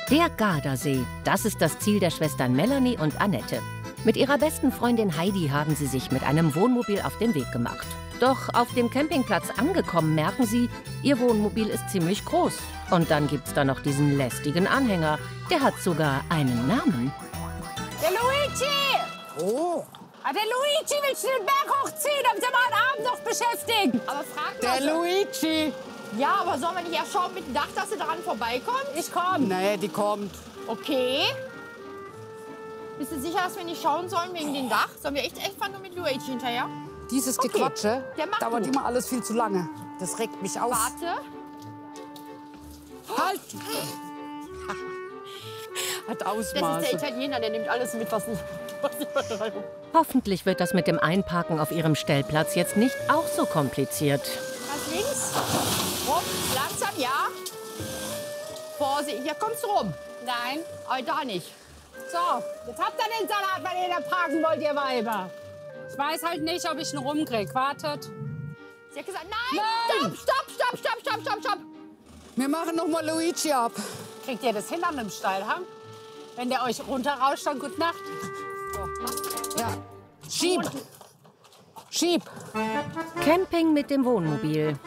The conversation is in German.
Der Gardasee, das ist das Ziel der Schwestern Melanie und Annette. Mit ihrer besten Freundin Heidi haben sie sich mit einem Wohnmobil auf den Weg gemacht. Doch auf dem Campingplatz angekommen merken sie, ihr Wohnmobil ist ziemlich groß. Und dann gibt's da noch diesen lästigen Anhänger. Der hat sogar einen Namen. Der Luigi! Oh, Der Luigi will den Berg hochziehen, damit wir mal einen Abend noch beschäftigen. Aber frag der mal. Luigi. Ja, aber sollen wir nicht erst schauen mit dem Dach, dass sie daran vorbeikommt? Ich komme. Nee, die kommt. Okay. Bist du sicher, dass wir nicht schauen sollen wegen dem Dach? Sollen wir echt einfach nur mit Luigi hinterher? Dieses Okay. Gequatsche Der macht dauert du. immer alles viel zu lange. Das regt mich auf. Warte. Halt! Hat Das ist der Ausmaße. Italiener, der nimmt alles mit, was nicht übertreibt. Hoffentlich wird das mit dem Einparken auf ihrem Stellplatz jetzt nicht auch so kompliziert. Ganz links. Rum. Langsam, ja. Vorsicht. Hier kommst du rum. Nein. Aber da nicht. So, jetzt habt ihr den Salat, weil ihr da parken wollt, ihr Weiber. Ich weiß halt nicht, ob ich ihn rumkrieg. Wartet. Sie hat gesagt, nein. Nein. Stopp. Wir machen noch mal Luigi ab. Kriegt ihr das hin an dem Steil, ha? Wenn der euch runterrauscht, dann gute Nacht. Ja. Schieb. Schieb. Camping mit dem Wohnmobil.